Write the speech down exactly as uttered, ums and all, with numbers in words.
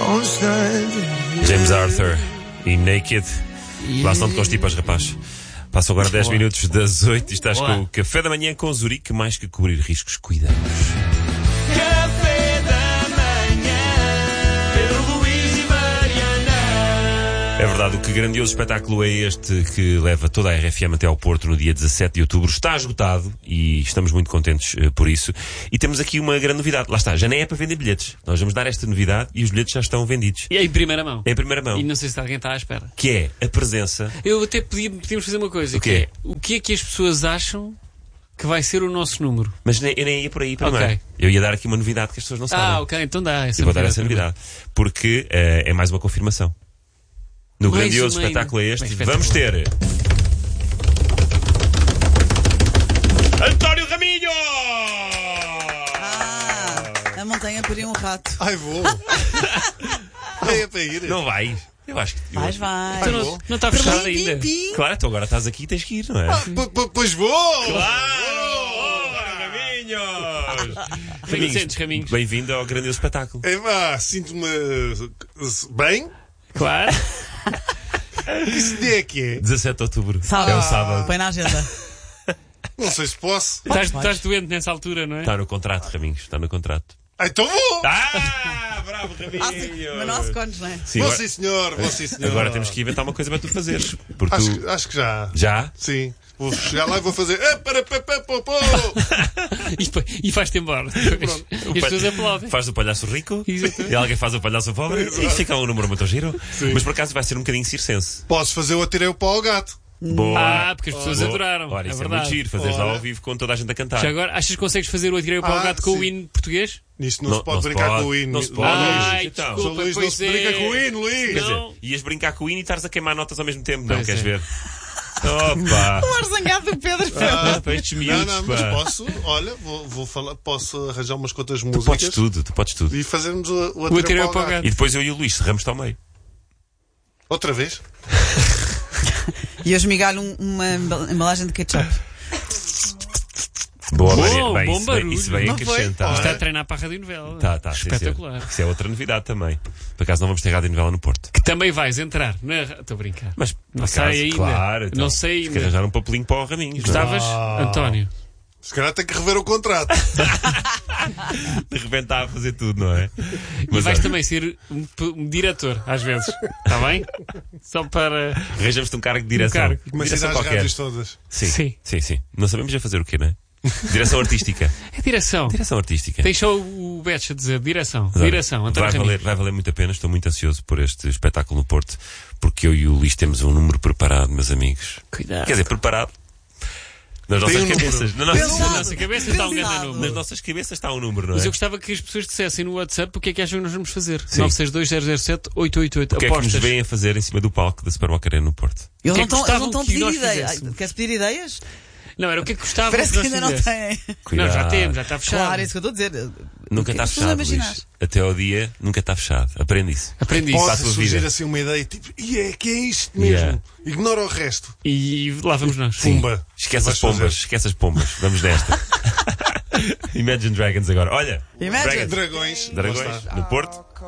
James Arthur e Naked. Lá estão de constipas, rapaz. Passam agora dez minutos das oito e estás Olá. com o Café da Manhã com Zurique. Mais que cobrir riscos, cuidamos. Café da Manhã, Pedro Luís e Mariana. É verdade, o que grandioso espetáculo é este que leva toda a R F M até ao Porto no dia dezassete de outubro. Está esgotado e estamos muito contentes uh, por isso. E temos aqui uma grande novidade. Lá está, já nem é para vender bilhetes. Nós vamos dar esta novidade e os bilhetes já estão vendidos. E é em primeira mão. É em primeira mão. E não sei se alguém está à espera. Que é a presença. Eu até podia, podíamos fazer uma coisa. O que quê? é, o que é que as pessoas acham que vai ser o nosso número? Mas nem, eu nem ia por aí primeiro. Ok. Eu ia dar aqui uma novidade que as pessoas não sabem. Ah, ok, então dá. Essa Eu vou dar novidade essa primeiro. novidade. Porque uh, é mais uma confirmação. No Mais grandioso uma espetáculo é este, ainda. Bem, vamos ter António Raminho! Ah, a montanha pariu um rato. Ai, vou. É para ir. Não vais? Eu acho que. eu Vais, acho- vai. Então não, não está fechado Pim, ainda. pim, pim. Claro, então agora estás aqui e tens que ir, não é? P- p- Pois vou! Claro! Raminhos! Bem sentes, Raminhos. Bem-vindo ao grandioso espetáculo. É vá, sinto-me bem. Claro. Isso dia é que é? dezassete de outubro. Sábado. É o sábado. Põe na agenda. Não sei se posso. Estás, estás doente nessa altura, não é? Está no contrato, Raminhos, está no contrato. Ah, então vou! Ah! Bravo, Ah, sim, Raminhos! mas não há segundos, não é? Sim, Vou agora, sim, senhor. Vou sim, senhor. agora temos que inventar uma coisa para tu fazeres. Porque Acho, tu. que- acho que já. Já? Sim. Vou chegar lá e vou fazer. Ah, para, para, para, para, para. E, depois- e vais-te embora. Depois. E as pessoas aplaudem. Faz o palhaço rico Exatamente. e alguém faz o palhaço pobre e fica um número muito giro. Mas por acaso vai ser um bocadinho circense. Posso fazer o atirei o pau ao gato. Boa. Ah, porque as pessoas Boa. adoraram. Olha, é isso é muito verdade. giro, fazeres lá Olha. ao vivo com toda a gente a cantar. Já agora, achas que consegues fazer o atirei para o Ah, gato com o sim. hino português? Nisto não, Não- se pode não se brincar pode. com o hino. Não se pode. Ai, então. desculpa, Sou Luís, não pois se brinca é. com o hino, Luís. Quer Não. dizer, ias brincar com o hino e estares a queimar notas ao mesmo tempo. Não, Pois queres é. ver? Opa! O ar zangado do Pedro. Ah, para estes Não, miúdos, não, mas pá. posso, olha, vou, vou falar, posso arranjar umas quantas Tu músicas podes tudo, tu podes tudo. e fazermos o, o O atirei atirei o pau para ao o gato. E depois eu e o Luís cerramos-te ao meio. Outra vez? E eu esmigalho um- uma embalagem de ketchup. Boa, Bom, Maria. Bem, bom isso, vem, barulho. isso vem Não foi? acrescentar. Está a treinar para a radionovela. Tá, tá, sim, Espetacular. senhor. Isso é outra novidade também. Por acaso não vamos ter rádio novela no Porto. Que também vais entrar. Não é? Estou a brincar. Mas por Não acaso, sei ainda. claro. Então, Não sei tens que ainda. arranjar um papelinho para o Raminhos. não é? Gostavas, Ah. António? Se calhar tem que rever o contrato. De repente está a fazer tudo, não é? E Mas vais olha, também ser um, p- um diretor, às vezes. Está bem? Só para. arranjamos-te um cargo de direção. cargo. Mas Direção ir às qualquer. rádios todas. Sim, Sim. sim, sim. Não sabemos já fazer o quê, não é? Direção artística. É direção. Direção artística. Tem só o Betch a dizer direção. Mas olha, Direção. António vai, Raminhos. valer, vai valer muito a pena. Estou muito ansioso por este espetáculo no Porto, porque eu e o Luís temos um número preparado, meus amigos. Cuidado. Quer dizer, preparado. Nas Tem nossas um número. cabeças. Na nossa- Na Pensado. nossa cabeça está um grande Pensado. número. nas nossas cabeças está um número, não é? Mas eu gostava que as pessoas dissessem no WhatsApp o que é que acham que nós vamos fazer. Sim. nove seis dois zero zero sete oito oito oito. O que é que nos Apostas. vêm a fazer em cima do palco da Superboc Arena no Porto? Eles que não é que estão eles gostavam não estão a que pedir nós ideias. fizéssemos? Queres pedir ideias? Não, era o que é que gostavam Parece que que nós ainda não fizéssemos. têm. Cuidado. Não, já temos, já está fechado. Claro, é isso que eu estou a dizer. Nunca O que é está que tu fechado, imaginas? Luís. Até ao dia nunca está fechado. Aprende isso. Aprendi isso. Para a Pode tua surgir vida. assim uma ideia tipo, e é que é isto mesmo. Yeah. Ignora o resto. E lá vamos nós. Pumba. Esquece Vais as pombas, fazer. esquece as pombas. Vamos nesta. Imagine Dragons agora. Olha, Imagine. Dragons. Dragões. Dragões Lá está. no Porto.